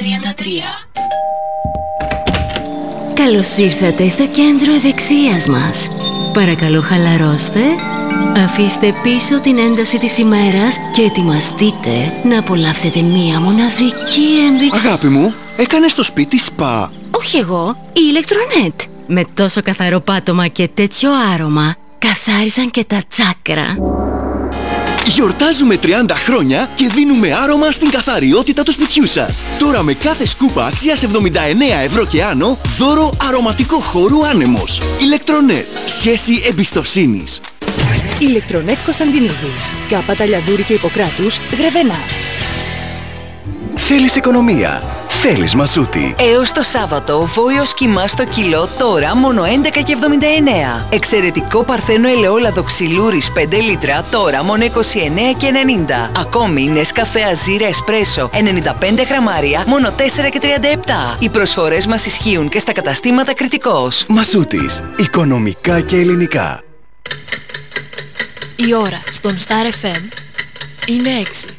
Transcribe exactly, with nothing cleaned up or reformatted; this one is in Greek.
τριάντα τρία. Καλώς ήρθατε στο κέντρο ευεξίας μας. Παρακαλώ χαλαρώστε, αφήστε πίσω την ένταση της ημέρας και ετοιμαστείτε να απολαύσετε μία μοναδική εμπειρία. Αγάπη μου, έκανες στο σπίτι σπα? Όχι εγώ, η Ηλεκτρονέτ. Με τόσο καθαρό πάτωμα και τέτοιο άρωμα, καθάρισαν και τα τσάκρα. Γιορτάζουμε τριάντα χρόνια και δίνουμε άρωμα στην καθαριότητα του σπιτιού σας. Τώρα με κάθε σκούπα αξίας εβδομήντα εννέα ευρώ και άνω, δώρο αρωματικό χώρου άνεμος. Ηλεκτρονέτ. Σχέση εμπιστοσύνης. Ηλεκτρονέτ Κωνσταντινίδης. Κάπα Ταλιαδούρη και Ιπποκράτους, Γρεβενά. Θέλεις οικονομία? Θέλεις Μασούτη. Έως το Σάββατο, βόηος κιμά στο κιλό τώρα μόνο έντεκα και εβδομήντα εννέα. Εξαιρετικό παρθένο ελαιόλαδο ξυλούρης πέντε λίτρα τώρα μόνο είκοσι εννέα και ενενήντα. Ακόμη Νεσκαφέ Αζίρα Εσπρέσο ενενήντα πέντε γραμμάρια μόνο τέσσερα και τριάντα επτά. Οι προσφορές μας ισχύουν και στα καταστήματα Κρητικός. Μασούτης. Οικονομικά και ελληνικά. Η ώρα στον Star εφ εμ είναι έξι.